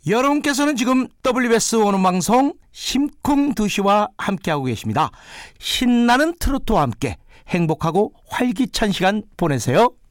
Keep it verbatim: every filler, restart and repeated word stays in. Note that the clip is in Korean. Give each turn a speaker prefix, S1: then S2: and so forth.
S1: 여러분께서는 지금 더블유비에스 원음방송 심쿵두시와 함께하고 계십니다. 신나는 트로트와 함께 행복하고 활기찬 시간 보내세요.